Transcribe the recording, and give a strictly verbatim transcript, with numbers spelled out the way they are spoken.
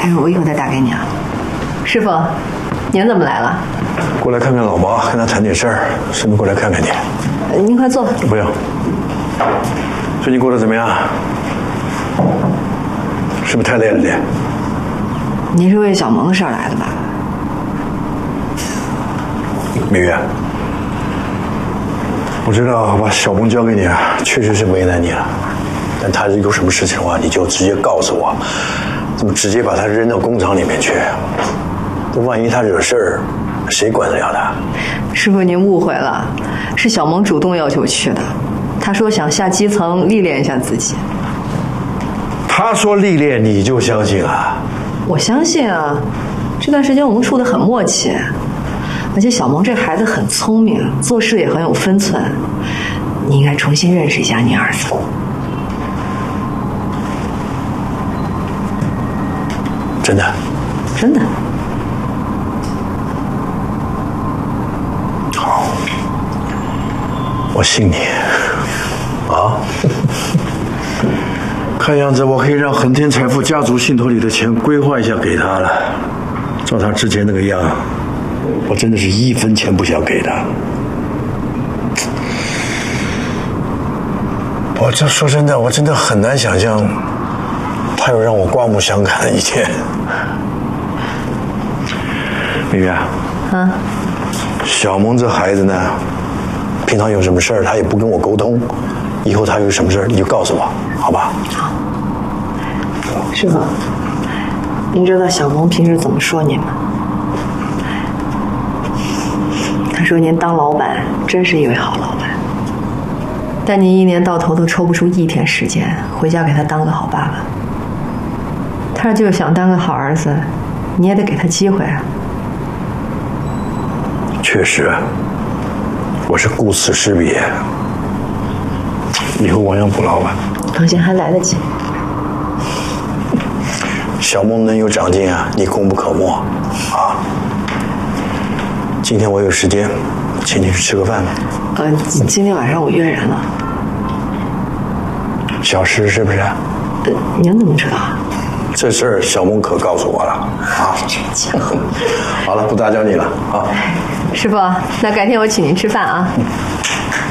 哎，我一会儿再打给你啊。师傅，您怎么来了？ 过来看看老毛，跟他谈点事儿，顺便过来看看你。 呃您快坐。 不用。最近过得怎么样？是不是太累了点？ 您是为小萌的事儿来的吧？ 明月，我知道把小萌交给你啊，确实是为难你了。但他有什么事情的话，你就直接告诉我，怎么直接把他扔到工厂里面去？这万一他惹事儿，谁管得了他？ 师傅，您误会了，是小萌主动要求去的。他说想下基层历练一下自己。 他说历练，你就相信啊？ 我相信啊，这段时间我们处得很默契，而且小萌这孩子很聪明，做事也很有分寸。你应该重新认识一下你儿子。 真的？ 真的。 好，我信你。啊？看样子我可以让恒天财富家族信托里的钱规划一下给他了。照他之前那个样，我真的是一分钱不想给他。我这说真的，我真的很难想象他有让我刮目相看的一天。明月啊，小萌这孩子呢，平常有什么事儿他也不跟我沟通，以后他有什么事儿你就告诉我，好吧？ 好。师傅，您知道小萌平时怎么说您吗？他说您当老板真是一位好老板，但您一年到头都抽不出一天时间回家给他当个好爸爸。他就是想当个好儿子，你也得给他机会啊。 确实，我是顾此失彼，以后亡羊补牢吧。 放心，还来得及。 小萌能有长进啊，你功不可没啊。今天我有时间，请你去吃个饭吧。 呃，今天晚上我约人了。 小石是不是？ 呃，您怎么知道？ 这事儿小萌可告诉我了啊。 这家伙。 好了，不打搅你了啊。 师傅，那改天我请您吃饭啊。嗯